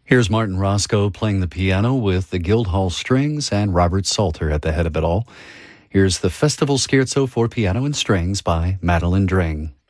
Here's Martin Roscoe playing the piano with the Guildhall Strings and Robert Salter at the head of it all. Here's the Festival Scherzo for Piano and Strings by Madeline Dring.